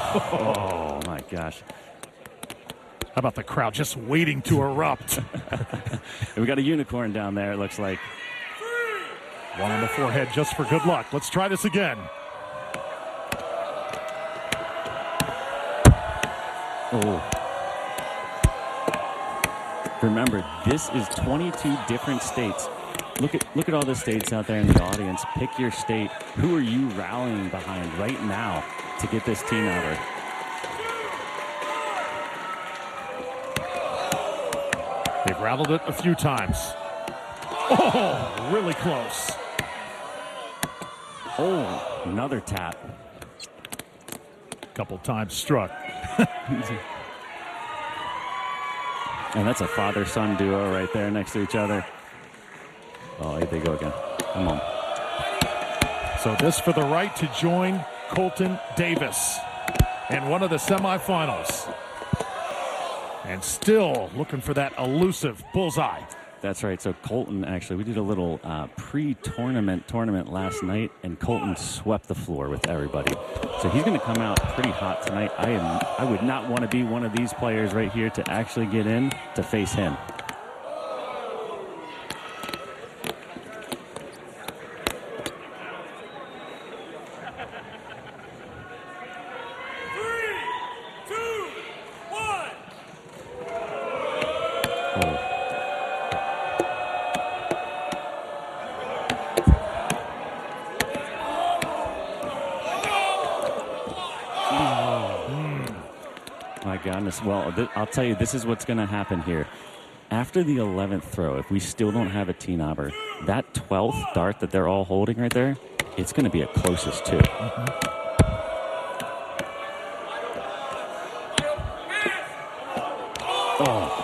Oh, my gosh. How about the crowd just waiting to erupt? We got a unicorn down there, it looks like. One on the forehead just for good luck. Let's try this again. Oh. Remember, this is 22 different states. Look at all the states out there in the audience. Pick your state. Who are you rallying behind right now to get this team out of? They've rattled it a few times. Oh, really close. Oh, another tap. Couple times struck. And that's a father-son duo right there next to each other. Oh, here they go again. Come on. So this for the right to join Colton Davis in one of the semifinals. And still looking for that elusive bullseye. That's right. So Colton, actually, we did a little tournament last night, and Colton swept the floor with everybody. So he's going to come out pretty hot tonight. I would not want to be one of these players right here to actually get in to face him. Well, I'll tell you, this is what's going to happen here. After the 11th throw, if we still don't have a T-knobber, that 12th dart that they're all holding right there, it's going to be a closest too. Oh.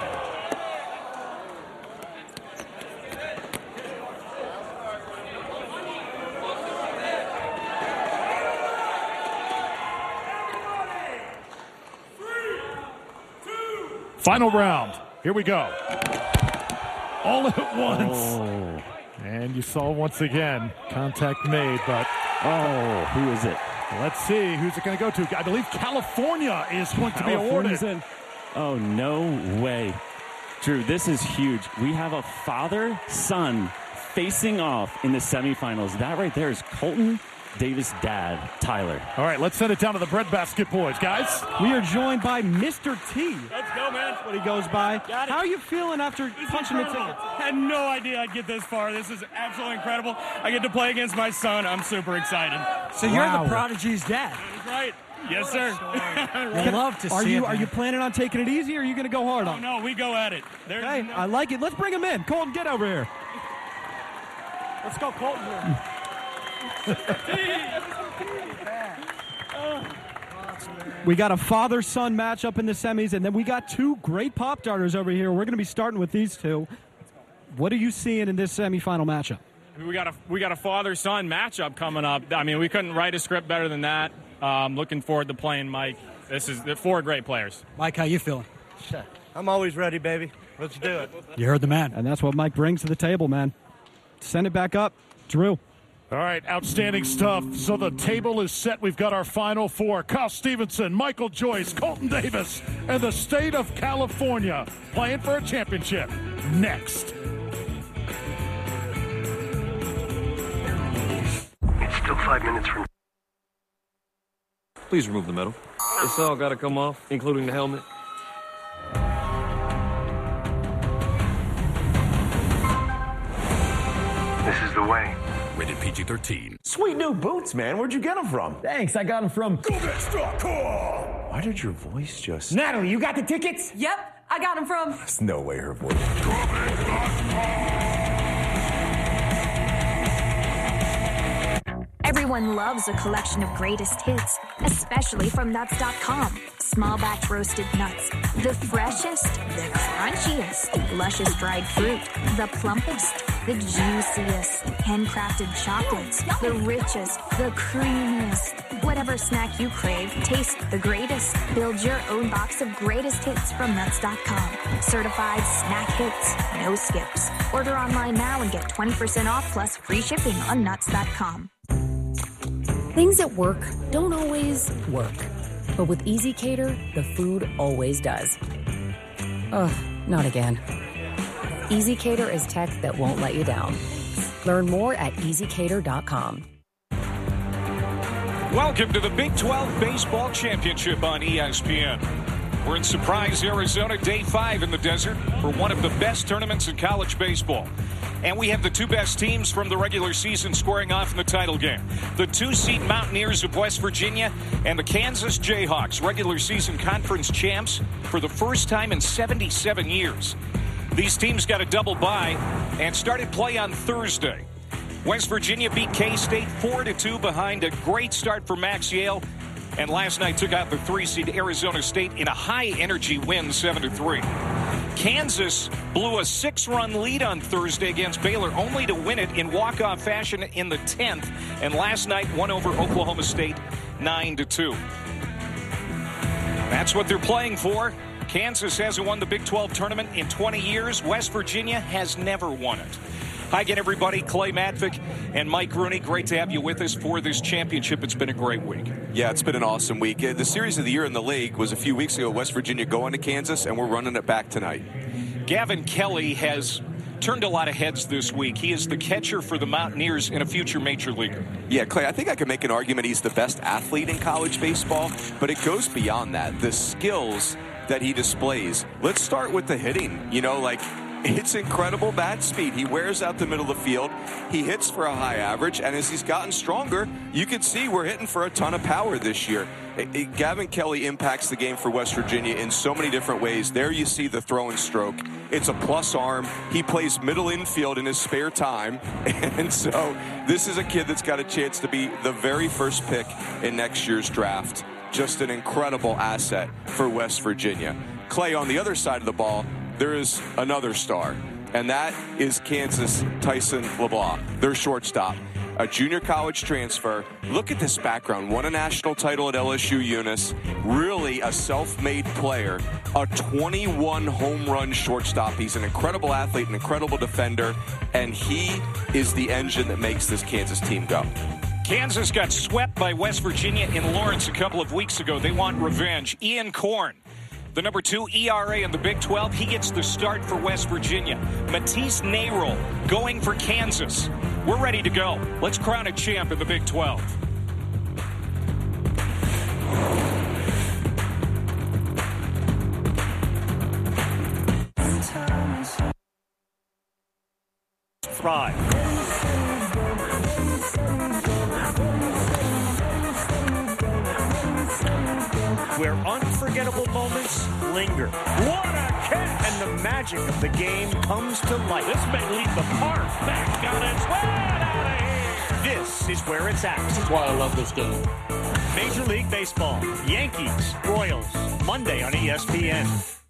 Final round. Here we go. All at once. Oh. And you saw once again contact made, but who is it? Let's see. Who's it going to go to? I believe California is going to be awarded. Oh, no way. Drew, this is huge. We have a father-son facing off in the semifinals. That right there is Colton Davis' dad, Tyler. All right, let's send it down to the breadbasket boys, guys. We are joined by Mr. T. Let's go, man. That's what he goes by. Got it. How are you feeling after punching the ticket? I had no idea I'd get this far. This is absolutely incredible. I get to play against my son. I'm super excited. So you're the Prodigy's dad. That's right. Yes, sir. I'd love to see it. Are you planning on taking it easy, or are you going to go hard on it? No, we go at it. Okay, I like it. Let's bring him in. Colton, get over here. Let's go, Colton. We got a father-son matchup in the semis, and then we got two great pop darters over here. We're going to be starting with these two. What are you seeing in this semifinal matchup? We got a father-son matchup coming up. I mean, we couldn't write a script better than that. Looking forward to playing Mike. They're four great players. Mike, how you feeling? I'm always ready, baby. Let's do it. You heard the man. And that's what Mike brings to the table, man. Send it back up. Drew. All right, outstanding stuff. So the table is set. We've got our final four. Kyle Stevenson, Michael Joyce, Colton Davis, and the state of California playing for a championship. Next. It's still 5 minutes from... Please remove the medal. It's all got to come off, including the helmet. This is the way. Rated PG-13. Sweet new boots, man. Where'd you get them from? Thanks, I got them from GoBets.com. Why did your voice just... Natalie, you got the tickets? Yep, I got them from... There's no way her voice... Everyone loves a collection of greatest hits, especially from Nuts.com. Small batch roasted nuts, the freshest, the crunchiest, luscious dried fruit, the plumpest, the juiciest, handcrafted chocolates, the richest, the creamiest. Whatever snack you crave, taste the greatest. Build your own box of greatest hits from Nuts.com. Certified snack hits, no skips. Order online now and get 20% off plus free shipping on Nuts.com. Things at work don't always work. But with Easy Cater, the food always does. Ugh, not again. Easy Cater is tech that won't let you down. Learn more at easycater.com. Welcome to the Big 12 Baseball Championship on ESPN. We're in Surprise, Arizona, day 5 in the desert for one of the best tournaments in college baseball. And we have the 2 best teams from the regular season squaring off in the title game. The 2-seed Mountaineers of West Virginia and the Kansas Jayhawks, regular season conference champs for the first time in 77 years. These teams got a double bye and started play on Thursday. West Virginia beat K-State 4-2 behind a great start for Max Yale. And last night took out the 3-seed Arizona State in a high-energy win, 7-3. Kansas blew a 6-run lead on Thursday against Baylor, only to win it in walk-off fashion in the 10th. And last night won over Oklahoma State 9-2. That's what they're playing for. Kansas hasn't won the Big 12 tournament in 20 years. West Virginia has never won it. Hi again, everybody. Clay Matvick and Mike Rooney. Great to have you with us for this championship. It's been a great week. Yeah, it's been an awesome week. The series of the year in the league was a few weeks ago. West Virginia going to Kansas, and we're running it back tonight. Gavin Kelly has turned a lot of heads this week. He is the catcher for the Mountaineers and a future major leaguer. Yeah, Clay, I think I can make an argument he's the best athlete in college baseball, but it goes beyond that. The skills that he displays. Let's start with the hitting. It's incredible bat speed. He wears out the middle of the field. He hits for a high average, and as he's gotten stronger, you can see we're hitting for a ton of power this year. Gavin Kelly impacts the game for West Virginia in so many different ways. There you see the throw and stroke. It's a plus arm. He plays middle infield in his spare time, and so this is a kid that's got a chance to be the very first pick in next year's draft. Just an incredible asset for West Virginia. Clay, on the other side of the ball, there is another star, and that is Kansas Tyson LeBlanc, their shortstop, a junior college transfer. Look at this background. Won a national title at LSU Eunice, really a self-made player, a 21 home run shortstop. He's an incredible athlete, an incredible defender, and he is the engine that makes this Kansas team go. Kansas got swept by West Virginia in Lawrence a couple of weeks ago. They want revenge. Ian Korn, the number 2 ERA in the Big 12, he gets the start for West Virginia. Matisse Nayrol going for Kansas. We're ready to go. Let's crown a champ in the Big 12. Thrive. Where unforgettable moments linger. What a catch! And the magic of the game comes to life. This may lead the park back on its way out of here. This is where it's at. That's why I love this game. Major League Baseball. Yankees, Royals. Monday on ESPN.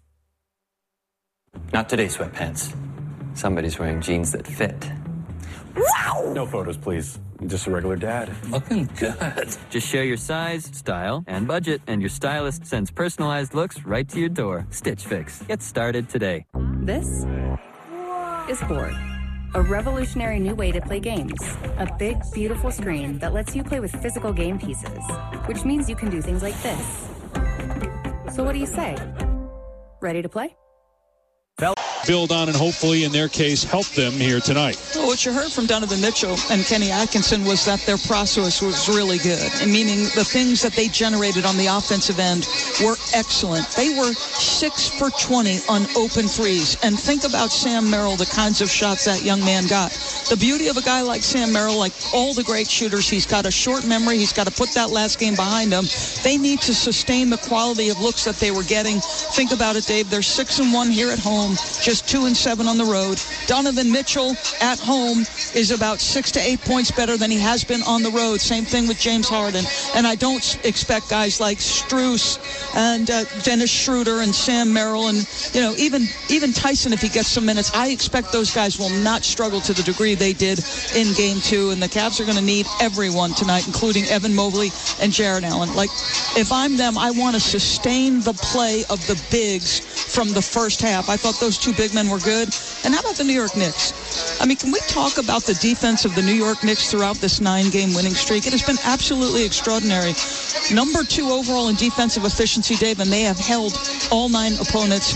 Not today, sweatpants. Somebody's wearing jeans that fit. Wow! No photos, please. I'm just a regular dad. Looking good. Just share your size, style, and budget, and your stylist sends personalized looks right to your door. Stitch Fix. Get started today. This is Board, a revolutionary new way to play games. A big, beautiful screen that lets you play with physical game pieces, which means you can do things like this. So what do you say? Ready to play? Build on and hopefully, in their case, help them here tonight. Well, what you heard from Donovan Mitchell and Kenny Atkinson was that their process was really good, and meaning the things that they generated on the offensive end were excellent. They were 6 for 20 on open threes. And think about Sam Merrill, the kinds of shots that young man got. The beauty of a guy like Sam Merrill, like all the great shooters, he's got a short memory. He's got to put that last game behind him. They need to sustain the quality of looks that they were getting. Think about it, Dave. They're 6-1 here at home, just 2-7 on the road. Donovan Mitchell at home is about 6 to 8 points better than he has been on the road. Same thing with James Harden. And I don't expect guys like Strus and Dennis Schroeder and Sam Merrill and, even Tyson, if he gets some minutes, I expect those guys will not struggle to the degree they did in Game 2. And the Cavs are going to need everyone tonight, including Evan Mobley and Jared Allen. Like, if I'm them, I want to sustain the play of the bigs from the first half. I thought those two big men were good. And how about the New York Knicks? I mean, can we talk about the defense of the New York Knicks throughout this 9-game winning streak? It has been absolutely extraordinary. Number 2 overall in defensive efficiency, Dave, and they have held all 9 opponents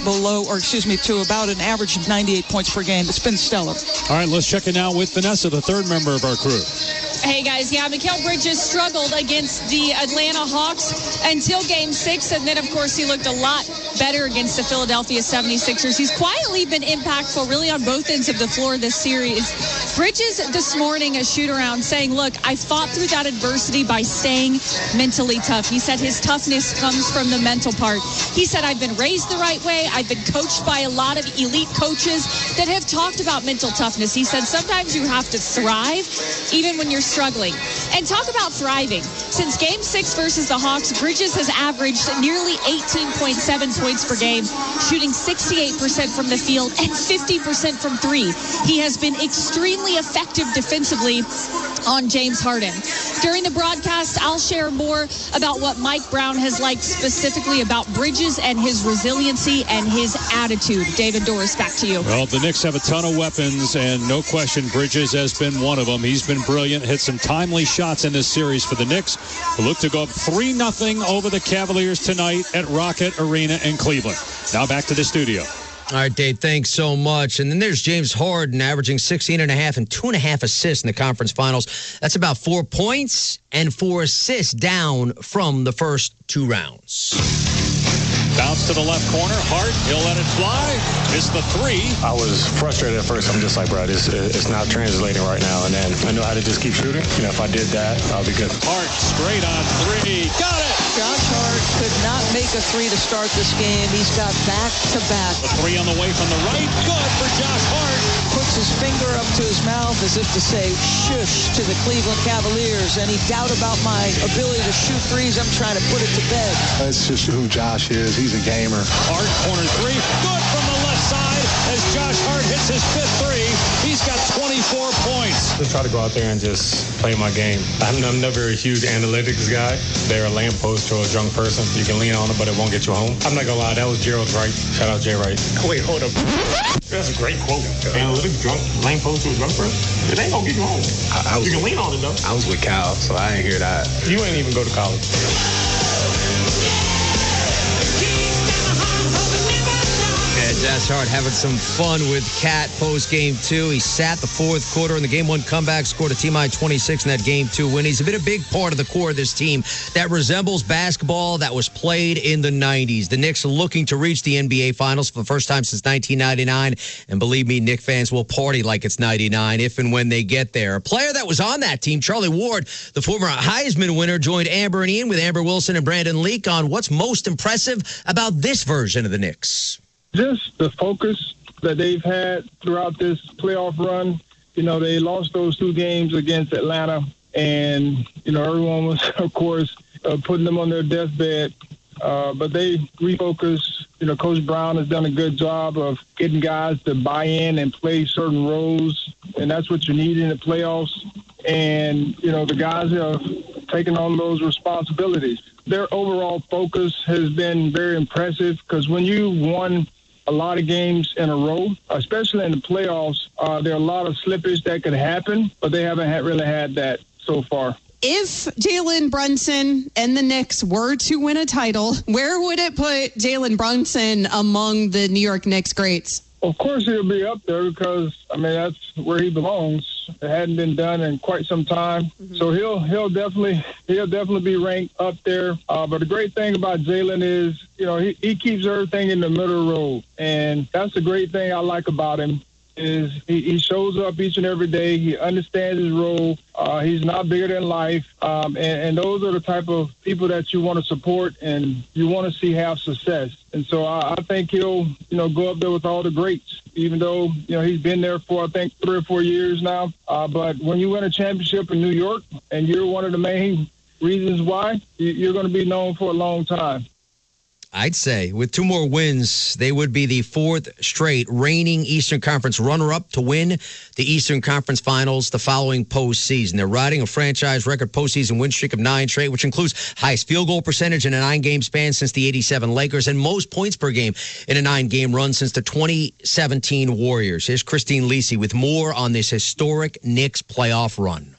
to about an average of 98 points per game. It's been stellar. All right, let's check it now with Vanessa, the third member of our crew. Hey, guys. Yeah, Mikal Bridges struggled against the Atlanta Hawks until Game 6, and then, of course, he looked a lot better against the Philadelphia 76ers. He's quietly been impactful really on both ends of the floor this series. Bridges this morning, a shoot-around, saying, look, I fought through that adversity by staying mentally tough. He said his toughness comes from the mental part. He said, I've been raised the right way. I've been coached by a lot of elite coaches that have talked about mental toughness. He said, sometimes you have to thrive even when you're struggling. And talk about thriving. Since Game 6 versus the Hawks, Bridges has averaged nearly 18.7 points per game, shooting 68% from the field and 50% from 3. He has been extremely effective defensively on James Harden. During the broadcast, I'll share more about what Mike Brown has liked specifically about Bridges and his resiliency and his attitude. David Doris, back to you. Well, the Knicks have a ton of weapons, and no question Bridges has been one of them. He's been brilliant, hit some timely shots in this series for the Knicks, who look to go up 3-0 over the Cavaliers tonight at Rocket Arena in Cleveland. Now back to the studio. All right, Dave, thanks so much. And then there's James Harden averaging 16.5 and 2.5 assists in the conference finals. That's about 4 points and 4 assists down from the first 2 rounds. Bounce to the left corner. Hart, he'll let it fly. It's the 3. I was frustrated at first. I'm just like, bro, it's not translating right now. And then I know how to just keep shooting. You know, if I did that, I'll be good. Hart straight on 3. Got it! Josh Hart could not make a 3 to start this game. He's got back-to-back. The 3 on the way from the right. Good for Josh Hart. Puts his finger up to his mouth as if to say, shush, to the Cleveland Cavaliers. Any doubt about my ability to shoot threes, I'm trying to put it to bed. That's just who Josh is. He's a gamer. Hart, corner 3. Good from the left side as Josh Hart hits his 5th 3. He's got 24 points. Just try to go out there and just play my game. I'm never a huge analytics guy. They're a lamppost to a drunk person. You can lean on it, but it won't get you home. I'm not going to lie. That was Gerald's right. Shout out Jay Wright. Wait, hold up. That's a great quote. Analytics drunk, lamppost to a drunk person? It ain't going to get you home. You can lean on it, though. I was with Cal, so I ain't hear that. You ain't even go to college. Josh Hart having some fun with Cat post Game 2. He sat the 4th quarter in the Game 1 comeback, scored a team-high 26 in that Game 2 win. He's been a big part of the core of this team that resembles basketball that was played in the 90s. The Knicks are looking to reach the NBA Finals for the first time since 1999. And believe me, Knicks fans will party like it's 99 if and when they get there. A player that was on that team, Charlie Ward, the former Heisman winner, joined Amber and Ian with Amber Wilson and Brandon Leak on what's most impressive about this version of the Knicks. Just the focus that they've had throughout this playoff run. You know, they lost those 2 games against Atlanta, and, you know, everyone was, of course, putting them on their deathbed. But they refocused. You know, Coach Brown has done a good job of getting guys to buy in and play certain roles, and that's what you need in the playoffs. And, you know, the guys have taken on those responsibilities. Their overall focus has been very impressive because when you won a lot of games in a row, especially in the playoffs, there are a lot of slippage that could happen, but they haven't really had that so far. If Jalen Brunson and the Knicks were to win a title, where would it put Jalen Brunson among the New York Knicks greats? Of course, he'll be up there because, I mean, that's where he belongs. It hadn't been done in quite some time. Mm-hmm. So he'll definitely be ranked up there. But the great thing about Jalen is, you know, he keeps everything in the middle road. And that's the great thing I like about him is he shows up each and every day. He understands his role. He's not bigger than life. And those are the type of people that you want to support and you want to see have success. And so I think he'll, you know, go up there with all the greats, even though, you know, he's been there for, I think, 3 or 4 years now. But when you win a championship in New York and you're one of the main reasons why, you're going to be known for a long time. I'd say with 2 more wins, they would be the 4th straight reigning Eastern Conference runner-up to win the Eastern Conference Finals the following postseason. They're riding a franchise record postseason win streak of 9 straight, which includes highest field goal percentage in a 9-game span since the '87 Lakers and most points per game in a 9-game run since the 2017 Warriors. Here's Christine Lisi with more on this historic Knicks playoff run.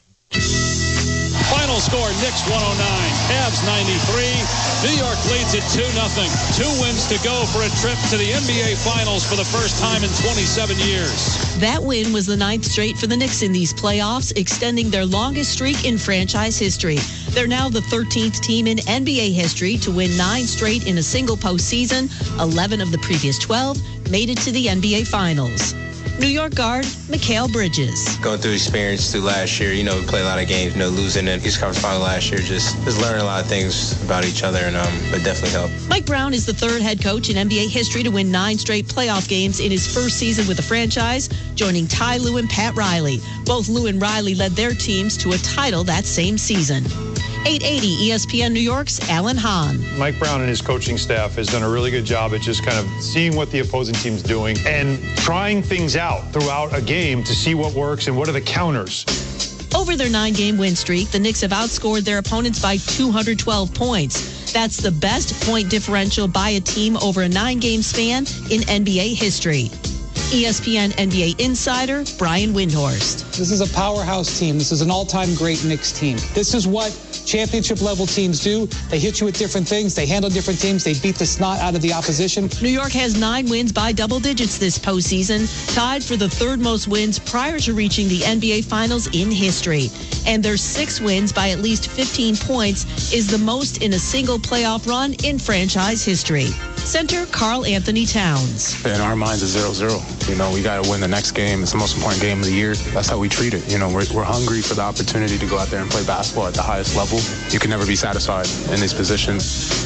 Final score, Knicks 109, Cavs 93. New York leads it 2-0. 2 wins to go for a trip to the NBA Finals for the first time in 27 years. That win was the 9th straight for the Knicks in these playoffs, extending their longest streak in franchise history. They're now the 13th team in NBA history to win 9 straight in a single postseason. 11 of the previous 12 made it to the NBA Finals. New York guard Mikal Bridges. Going through experience through last year, we played a lot of games, losing in East Conference Final last year, just learning a lot of things about each other, and it definitely helped. Mike Brown is the 3rd head coach in NBA history to win 9 straight playoff games in his first season with the franchise, joining Ty Lue and Pat Riley. Both Lue and Riley led their teams to a title that same season. 880 ESPN New York's Alan Hahn. Mike Brown and his coaching staff has done a really good job at just kind of seeing what the opposing team's doing and trying things out throughout a game to see what works and what are the counters. Over their 9-game win streak, the Knicks have outscored their opponents by 212 points. That's the best point differential by a team over a 9-game span in NBA history. ESPN NBA insider Brian Windhorst. This is a powerhouse team. This is an all-time great Knicks team. This is what championship-level teams do. They hit you with different things. They handle different teams. They beat the snot out of the opposition. New York has 9 wins by double digits this postseason, tied for the 3rd most wins prior to reaching the NBA Finals in history. And their 6 wins by at least 15 points is the most in a single playoff run in franchise history. Center Karl Anthony Towns. In our minds, it's 0-0. We got to win the next game. It's the most important game of the year. That's how we treat it. We're hungry for the opportunity to go out there and play basketball at the highest level. You can never be satisfied in these positions.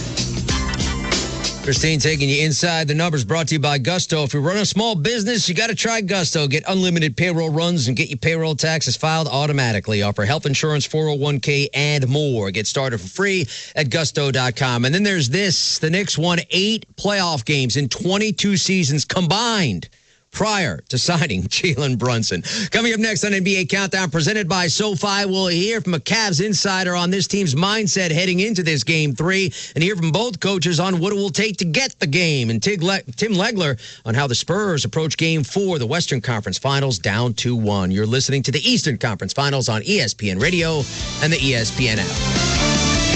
Christine taking you inside the numbers, brought to you by Gusto. If you run a small business, you got to try Gusto. Get unlimited payroll runs and get your payroll taxes filed automatically. Offer health insurance, 401k, and more. Get started for free at gusto.com. And then there's this. The Knicks won 8 playoff games in 22 seasons combined prior to signing Jalen Brunson. Coming up next on NBA Countdown, presented by SoFi, we'll hear from a Cavs insider on this team's mindset heading into this Game 3 and hear from both coaches on what it will take to get the game. And Tim Legler on how the Spurs approach Game 4, the Western Conference Finals, down 2-1. You're listening to the Eastern Conference Finals on ESPN Radio and the ESPN app.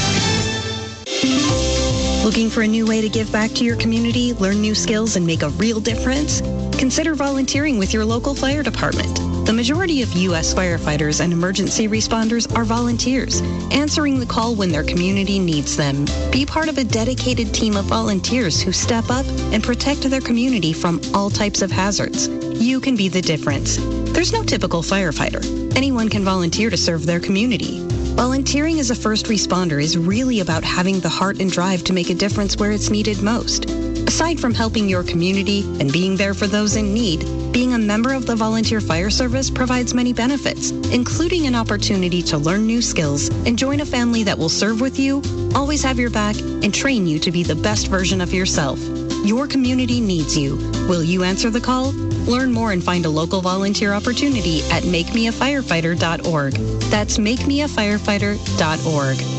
Looking for a new way to give back to your community, learn new skills, and make a real difference? Consider volunteering with your local fire department. The majority of U.S. firefighters and emergency responders are volunteers, answering the call when their community needs them. Be part of a dedicated team of volunteers who step up and protect their community from all types of hazards. You can be the difference. There's no typical firefighter. Anyone can volunteer to serve their community. Volunteering as a first responder is really about having the heart and drive to make a difference where it's needed most. Aside from helping your community and being there for those in need, being a member of the Volunteer Fire Service provides many benefits, including an opportunity to learn new skills and join a family that will serve with you, always have your back, and train you to be the best version of yourself. Your community needs you. Will you answer the call? Learn more and find a local volunteer opportunity at makemeafirefighter.org. That's makemeafirefighter.org.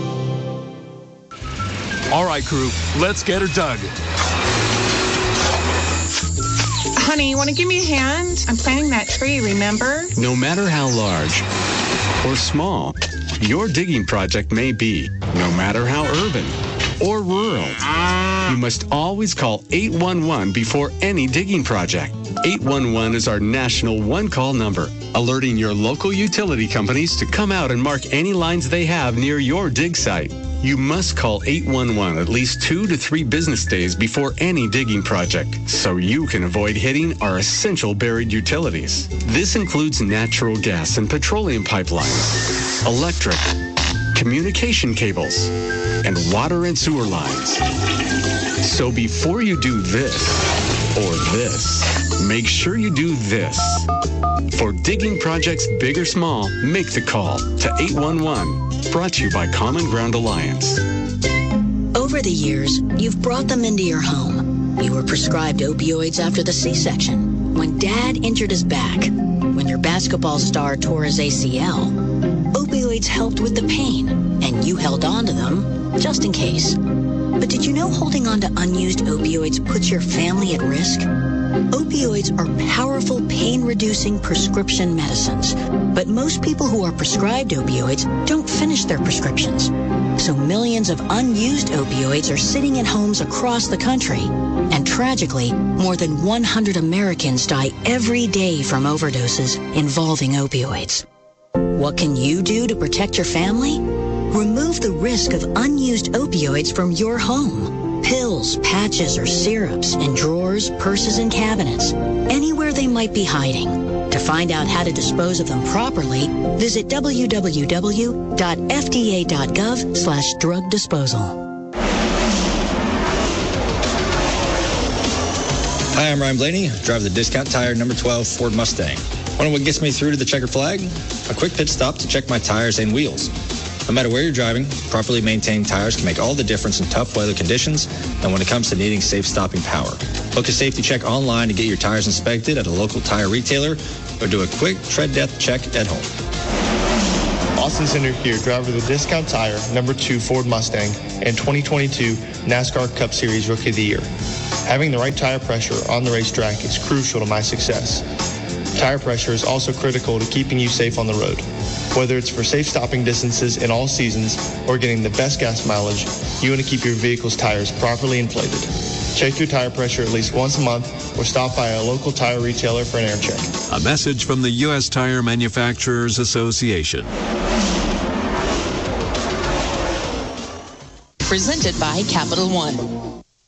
All right, crew, let's get her dug. Honey, you want to give me a hand? I'm planting that tree, remember? No matter how large or small your digging project may be, no matter how urban or rural, you must always call 811 before any digging project. 811 is our national one-call number, alerting your local utility companies to come out and mark any lines they have near your dig site. You must call 811 at least 2 to 3 business days before any digging project, so you can avoid hitting our essential buried utilities. This includes natural gas and petroleum pipelines, electric, communication cables, and water and sewer lines. So before you do this or this, make sure you do this. For digging projects big or small, make the call to 811. Brought to you by Common Ground Alliance. Over Over the years, you've brought them into your home. You were prescribed opioids after the C-section, when Dad injured his back, when your basketball star tore his ACL. Opioids helped with the pain, and you held on to them just in case. But did you know holding on to unused opioids puts your family at risk? Opioids are powerful pain-reducing prescription medicines, but most people who are prescribed opioids don't finish their prescriptions. So millions of unused opioids are sitting in homes across the country. And tragically, more than 100 Americans die every day from overdoses involving opioids. What can you do to protect your family? Remove the risk of unused opioids from your home. Pills, patches, or syrups in drawers, purses, and cabinets, anywhere they might be hiding. To find out how to dispose of them properly, visit www.fda.gov/drug disposal. Hi, I'm Ryan Blaney, driver of the Discount Tire number 12 Ford Mustang. Wonder what gets me through to the checkered flag? A quick pit stop to check my tires and wheels. No matter where you're driving, properly maintained tires can make all the difference in tough weather conditions and when it comes to needing safe stopping power. Book a safety check online to get your tires inspected at a local tire retailer or do a quick tread depth check at home. Austin Center here, driver of the Discount Tire number 2 Ford Mustang and 2022 NASCAR Cup Series Rookie of the Year. Having the right tire pressure on the racetrack is crucial to my success. Tire pressure is also critical to keeping you safe on the road. Whether it's for safe stopping distances in all seasons or getting the best gas mileage, you want to keep your vehicle's tires properly inflated. Check your tire pressure at least once a month or stop by a local tire retailer for an air check. A message from the U.S. Tire Manufacturers Association. Presented by Capital One.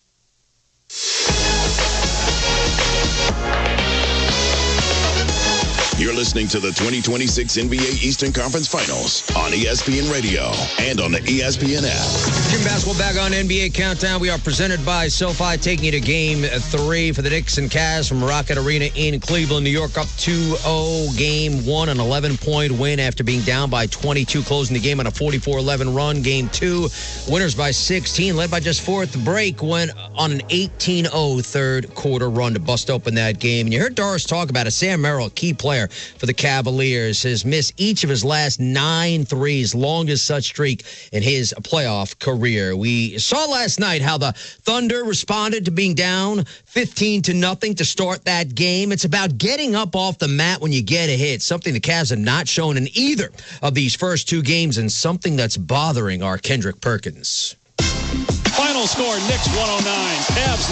You're listening to the 2026 NBA Eastern Conference Finals on ESPN Radio and on the ESPN app. Jim Basketball back on NBA Countdown. We are presented by SoFi, taking you to Game 3 for the Knicks and Cavs from Rocket Arena in Cleveland, New York, up 2-0. Game 1, an 11-point win after being down by 22, closing the game on a 44-11 run. Game 2, winners by 16, led by just 4 at the break, went on an 18-0 third quarter run to bust open that game. And you heard Doris talk about it. Sam Merrill, a key player for the Cavaliers, has missed each of his last 9 threes, longest such streak in his playoff career. We saw last night how the Thunder responded to being down 15-0 to start that game. It's about getting up off the mat when you get a hit, something the Cavs have not shown in either of these first 2 games, and something that's bothering our Kendrick Perkins. Final score, Knicks 109, Cavs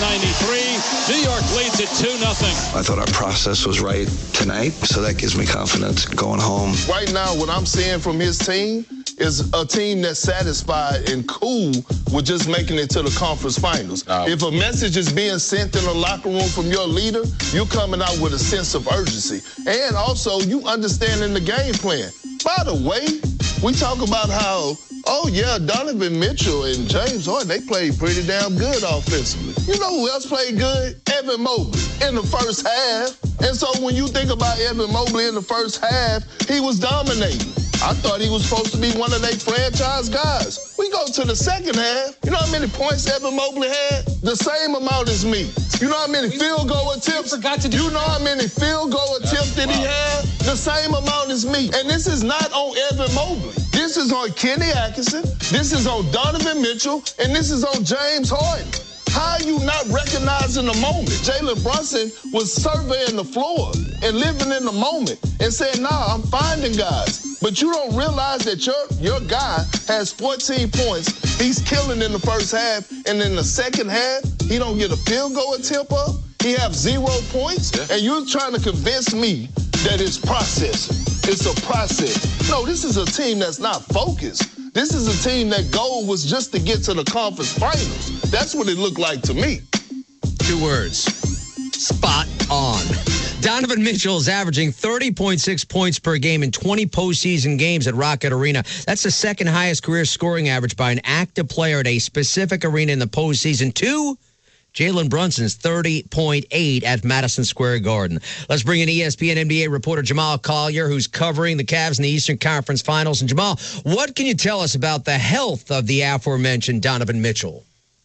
93. New York leads it 2-0. I thought our process was right tonight, so that gives me confidence going home. Right now, what I'm seeing from his team is a team that's satisfied and cool with just making it to the conference finals. If a message is being sent in the locker room from your leader, you're coming out with a sense of urgency. And also, you understanding the game plan. By the way, we talk about how, Donovan Mitchell and James Harden, they played pretty damn good offensively. You know who else played good? Evan Mobley in the first half. And so when you think about Evan Mobley in the first half, he was dominating. I thought he was supposed to be one of their franchise guys. We go to the second half. You know how many points Evan Mobley had? The same amount as me. You know how many field goal attempts? You know how many field goal attempts did he have? The same amount as me. And this is not on Evan Mobley. This is on Kenny Atkinson. This is on Donovan Mitchell. And this is on James Harden. How are you not recognizing the moment? Jalen Brunson was surveying the floor and living in the moment and saying, I'm finding guys. But you don't realize that your guy has 14 points. He's killing in the first half. And in the second half, he don't get a field goal attempt up. He have 0 points. Yeah. And you're trying to convince me that it's processing. It's a process. No, this is a team that's not focused. This is a team that goal was just to get to the conference finals. That's what it looked like to me. 2 words. Spot on. Donovan Mitchell is averaging 30.6 points per game in 20 postseason games at Rocket Arena. That's the second highest career scoring average by an active player at a specific arena in the postseason. 2, Jalen Brunson's 30.8 at Madison Square Garden. Let's bring in ESPN NBA reporter Jamal Collier, who's covering the Cavs in the Eastern Conference Finals. And Jamal, what can you tell us about the health of the aforementioned Donovan Mitchell?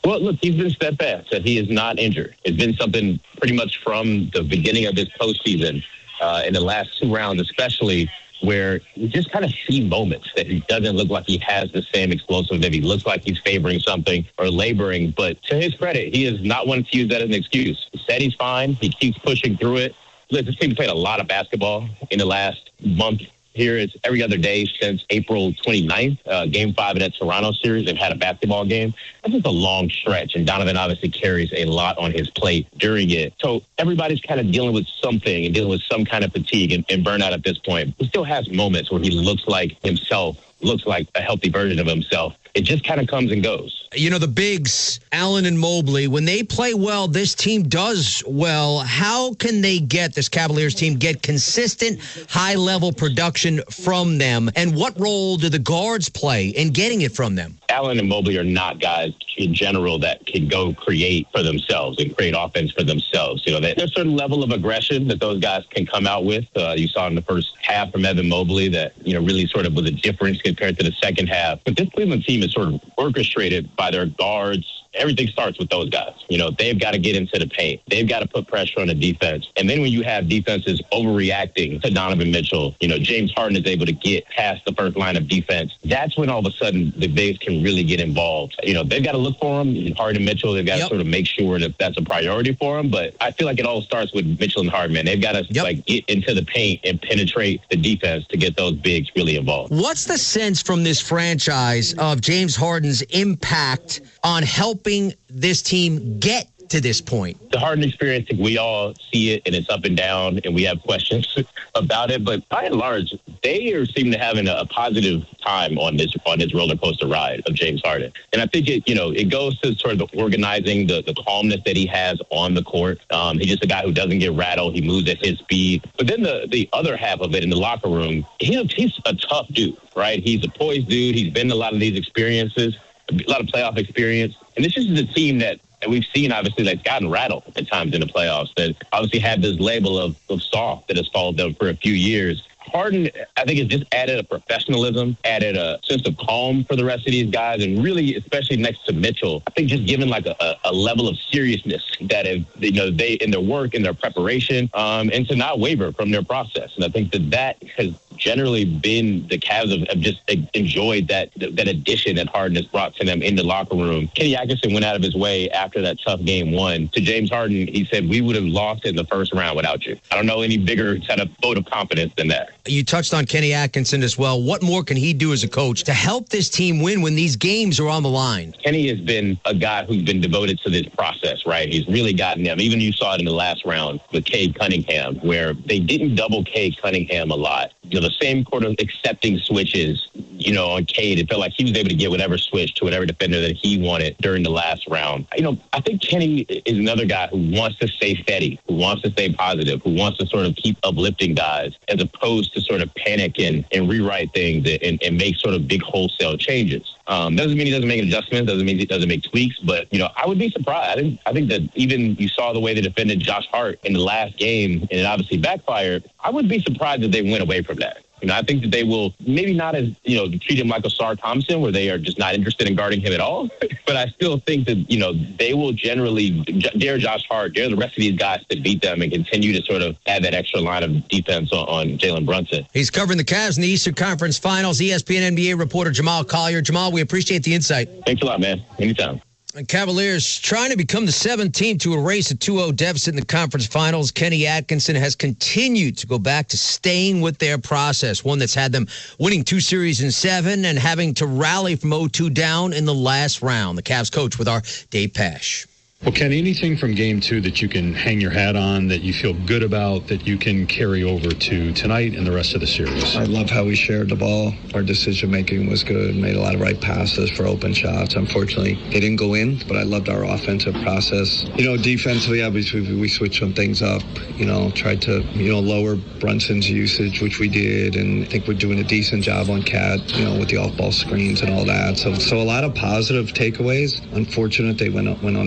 Well, look, he's been steadfast that he is not injured. It's been something pretty much from the beginning of his postseason in the last 2 rounds, especially, where you just kind of see moments that he doesn't look like he has the same explosiveness. He looks like he's favoring something or laboring. But to his credit, he is not one to use that as an excuse. He said he's fine. He keeps pushing through it. Look, this team played a lot of basketball in the last month. Here it's every other day since April 29th, Game 5 of that Toronto series. They've had a basketball game. That's just a long stretch, and Donovan obviously carries a lot on his plate during it. So everybody's kind of dealing with something and dealing with some kind of fatigue and burnout at this point. He still has moments where he looks like himself, looks like a healthy version of himself. It just kind of comes and goes. You know, the bigs, Allen and Mobley, when they play well, this team does well. How can they this Cavaliers team, get consistent, high-level production from them? And what role do the guards play in getting it from them? Allen and Mobley are not guys in general that can go create for themselves and create offense for themselves. You know, there's a certain level of aggression that those guys can come out with. You saw in the first half from Evan Mobley that, you know, really sort of was a difference compared to the second half. But this Cleveland team is sort of orchestrated by their guards. Everything starts with those guys. You know, they've got to get into the paint. They've got to put pressure on the defense. And then when you have defenses overreacting to Donovan Mitchell, you know, James Harden is able to get past the first line of defense. That's when all of a sudden the bigs can really get involved. You know, they've got to look for him. Harden and Mitchell, they've got to sort of make sure that that's a priority for them. But I feel like it all starts with Mitchell and Harden, man. They've got to like get into the paint and penetrate the defense to get those bigs really involved. What's the sense from this franchise of James Harden's impact on helping this team get to this point? The Harden experience, we all see it, and it's up and down, and we have questions about it. But by and large, they seem to having a positive time on this roller coaster ride of James Harden. And I think it goes to sort of the organizing, the calmness that he has on the court. He's just a guy who doesn't get rattled. He moves at his speed. But then the other half of it in the locker room, he's a tough dude, right? He's a poised dude. He's been in a lot of these experiences, a lot of playoff experience. And this is a team that we've seen, obviously, that's gotten rattled at times in the playoffs, that obviously had this label of soft that has followed them for a few years. Harden, I think, has just added a professionalism, added a sense of calm for the rest of these guys, and really, especially next to Mitchell, I think just given like a level of seriousness that they in their work, in their preparation, and to not waver from their process. And I think that has generally been the Cavs have just enjoyed that addition that Harden has brought to them in the locker room. Kenny Atkinson went out of his way after that tough game 1 to James Harden. He said, "We would have lost in the first round without you." I don't know any bigger kind of vote of confidence than that. You touched on Kenny Atkinson as well. What more can he do as a coach to help this team win when these games are on the line? Kenny has been a guy who's been devoted to this process, right? He's really gotten them. Even you saw it in the last round with Cade Cunningham, where they didn't double Cade Cunningham a lot. The same sort of accepting switches, on Cade. It felt like he was able to get whatever switch to whatever defender that he wanted during the last round. I think Kenny is another guy who wants to stay steady, who wants to stay positive, who wants to sort of keep uplifting guys as opposed to sort of panic and rewrite things and make sort of big wholesale changes. Doesn't mean he doesn't make adjustments, doesn't mean he doesn't make tweaks, but, I would be surprised. I think that even you saw the way they defended Josh Hart in the last game, and it obviously backfired. I would be surprised if they went away from that. I think that they will maybe not as, treat him like Osar Thompson, where they are just not interested in guarding him at all. But I still think that, they will generally dare Josh Hart, dare the rest of these guys to beat them and continue to sort of add that extra line of defense on Jalen Brunson. He's covering the Cavs in the Eastern Conference Finals. ESPN NBA reporter Jamal Collier. Jamal, we appreciate the insight. Thanks a lot, man. Anytime. Cavaliers trying to become the 7th team to erase a 2-0 deficit in the conference finals. Kenny Atkinson has continued to go back to staying with their process, one that's had them winning 2 series in 7 and having to rally from 0-2 down in the last round. The Cavs coach with our Dave Pasch. Well, Kenny, anything from Game 2 that you can hang your hat on, that you feel good about, that you can carry over to tonight and the rest of the series? I love how we shared the ball. Our decision-making was good, made a lot of right passes for open shots. Unfortunately, they didn't go in, but I loved our offensive process. Defensively, obviously, we switched some things up, tried to, lower Brunson's usage, which we did, and I think we're doing a decent job on Cat, with the off-ball screens and all that. So a lot of positive takeaways. Unfortunate they went on that run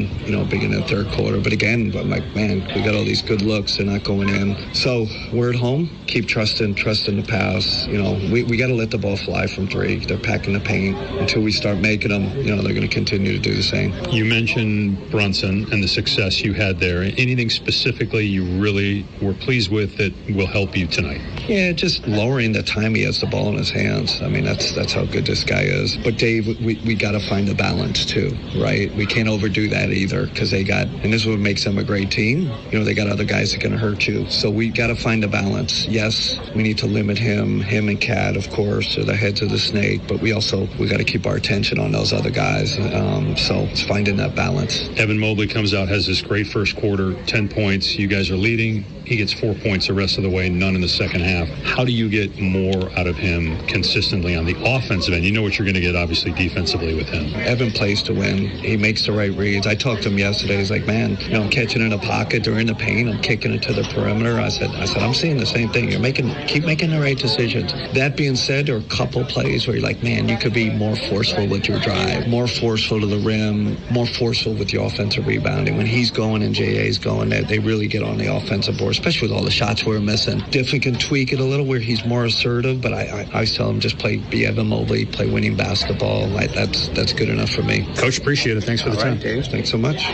one, beginning of the third quarter. But again, I'm like, man, we got all these good looks. They're not going in. So we're at home. Keep trusting the pass. We got to let the ball fly from three. They're packing the paint. Until we start making them, they're going to continue to do the same. You mentioned Brunson and the success you had there. Anything specifically you really were pleased with that will help you tonight? Yeah, just lowering the time he has the ball in his hands. I mean, that's how good this guy is. But Dave, we got to find the balance too, right? We can't overdo that either because and this is what makes them a great team. They got other guys that are going to hurt you. So we got to find a balance. Yes, we need to limit him and Cat, of course, are the heads of the snake. But we got to keep our attention on those other guys. So it's finding that balance. Evan Mobley comes out, has this great first quarter, 10 points. You guys are leading. He gets 4 points the rest of the way, none in the second half. How do you get more out of him consistently on the offensive end? You know what you're going to get, obviously, defensively with him. Evan plays to win. He makes the right reads. I talked to him yesterday. He's like, man, I'm catching in a pocket during the paint. I'm kicking it to the perimeter. I said, I'm seeing the same thing. Keep making the right decisions. That being said, there are a couple plays where you're like, man, you could be more forceful with your drive, more forceful to the rim, more forceful with your offensive rebounding. When he's going and JA's going, they really get on the offensive board, especially with all the shots we're missing. Definitely can tweak it a little where he's more assertive, but I always tell him just be Evan Mobley, play winning basketball. That's good enough for me. Coach, appreciate it. Thanks for the time. Dave, thanks so much.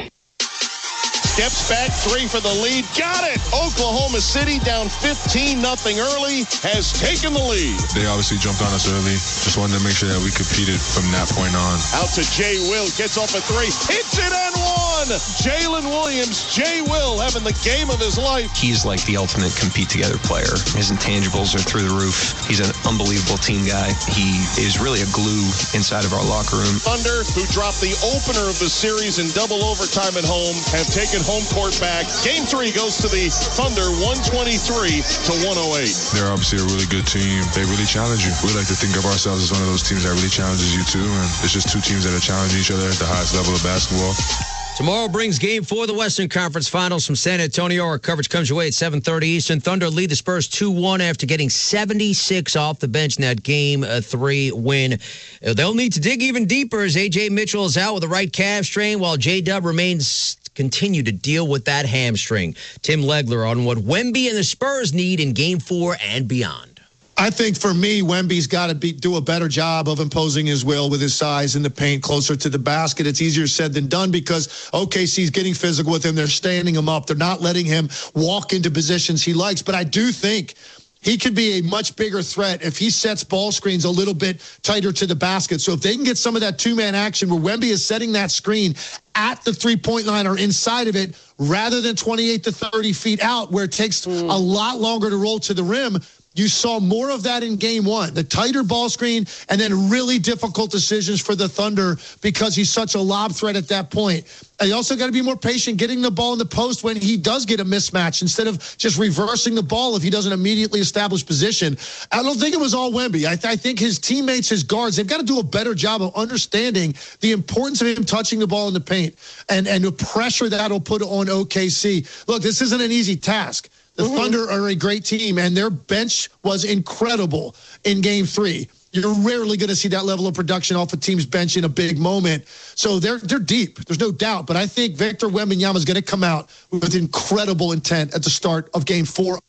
Steps back, three for the lead. Got it! Oklahoma City down 15-0 early, has taken the lead. They obviously jumped on us early. Just wanted to make sure that we competed from that point on. Out to Jay Will, gets off a three, hits it and one! Jalen Williams, Jay Will having the game of his life. He's like the ultimate compete-together player. His intangibles are through the roof. He's an unbelievable team guy. He is really a glue inside of our locker room. Thunder, who dropped the opener of the series in double overtime at home, have taken home court back. Game 3 goes to the Thunder, 123-108. They're obviously a really good team. They really challenge you. We like to think of ourselves as one of those teams that really challenges you too, and it's just two teams that are challenging each other at the highest level of basketball. Tomorrow brings Game 4 of the Western Conference Finals from San Antonio. Our coverage comes your way at 7:30 Eastern. Thunder lead the Spurs 2-1 after getting 76 off the bench in that Game 3 win. They'll need to dig even deeper as A.J. Mitchell is out with the right calf strain while J-Dub continue to deal with that hamstring. Tim Legler on what Wemby and the Spurs need in Game 4 and beyond. I think for me, Wemby's got to do a better job of imposing his will with his size in the paint closer to the basket. It's easier said than done because OKC's getting physical with him. They're standing him up. They're not letting him walk into positions he likes. But I do think he could be a much bigger threat if he sets ball screens a little bit tighter to the basket. So if they can get some of that two-man action where Wemby is setting that screen at the three-point line or inside of it rather than 28 to 30 feet out where it takes a lot longer to roll to the rim, you saw more of that in Game 1, the tighter ball screen and then really difficult decisions for the Thunder because he's such a lob threat at that point. And you also got to be more patient getting the ball in the post when he does get a mismatch instead of just reversing the ball if he doesn't immediately establish position. I don't think it was all Wemby. I think his teammates, his guards, they've got to do a better job of understanding the importance of him touching the ball in the paint and the pressure that'll put on OKC. Look, this isn't an easy task. The Thunder are a great team, and their bench was incredible in Game 3. You're rarely going to see that level of production off a team's bench in a big moment. So they're deep. There's no doubt. But I think Victor Wembanyama is going to come out with incredible intent at the start of Game 4.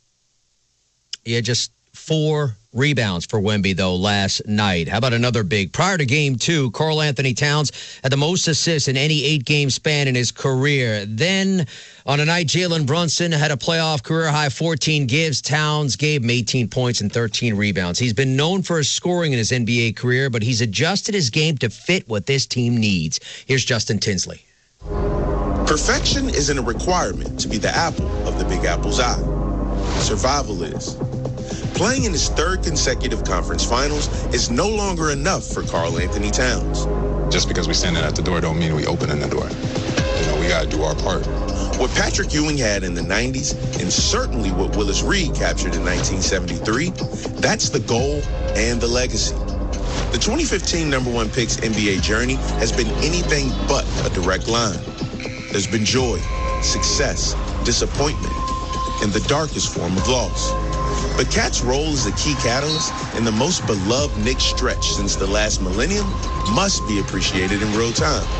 Yeah, just 4 rebounds for Wemby, though, last night. How about another big? Prior to Game 2, Karl Anthony Towns had the most assists in any 8-game span in his career. Then, on a night, Jalen Brunson had a playoff career-high 14 gives. Towns gave him 18 points and 13 rebounds. He's been known for his scoring in his NBA career, but he's adjusted his game to fit what this team needs. Here's Justin Tinsley. Perfection isn't a requirement to be the apple of the Big Apple's eye. Survival is. Playing in his 3rd consecutive conference finals is no longer enough for Karl Anthony Towns. Just because we stand at the door don't mean we open the door. We got to do our part. What Patrick Ewing had in the 90s, and certainly what Willis Reed captured in 1973, that's the goal and the legacy. The 2015 #1 pick's NBA journey has been anything but a direct line. There's been joy, success, disappointment, and the darkest form of loss. But Cat's role as a key catalyst in the most beloved Knicks stretch since the last millennium must be appreciated in real time.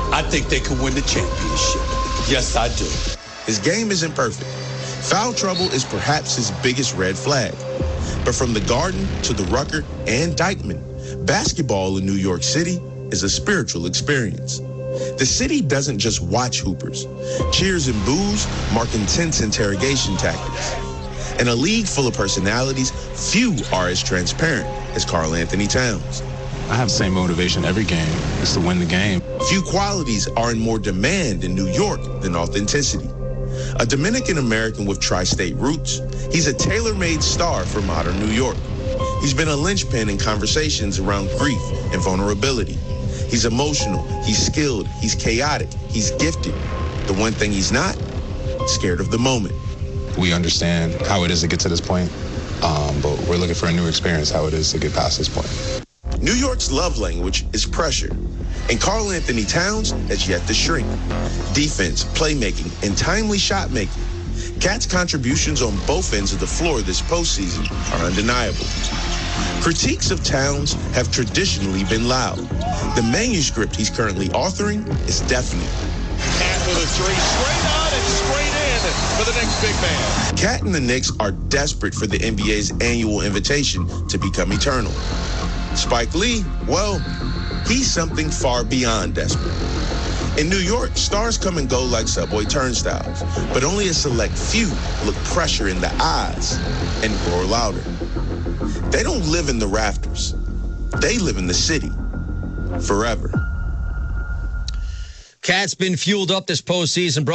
I think they can win the championship. Yes, I do. His game isn't perfect. Foul trouble is perhaps his biggest red flag. But from the Garden to the Rucker and Dykeman, basketball in New York City is a spiritual experience. The city doesn't just watch hoopers. Cheers and boos mark intense interrogation tactics. In a league full of personalities, few are as transparent as Karl Anthony Towns. I have the same motivation every game, is to win the game. Few qualities are in more demand in New York than authenticity. A Dominican-American with tri-state roots, he's a tailor-made star for modern New York. He's been a linchpin in conversations around grief and vulnerability. He's emotional, he's skilled, he's chaotic, he's gifted. The one thing he's not, scared of the moment. We understand how it is to get to this point, but we're looking for a new experience, how it is to get past this point. New York's love language is pressure, and Karl Anthony Towns has yet to shrink. Defense, playmaking, and timely shot making. Cat's contributions on both ends of the floor this postseason are undeniable. Critiques of Towns have traditionally been loud. The manuscript he's currently authoring is deafening. Cat with a three, straight on and straight in for the next big man. Cat and the Knicks are desperate for the NBA's annual invitation to become eternal. Spike Lee, well, he's something far beyond desperate. In New York, stars come and go like subway turnstiles, but only a select few look pressure in the eyes and roar louder. They don't live in the rafters. They live in the city forever. Cat's been fueled up this postseason.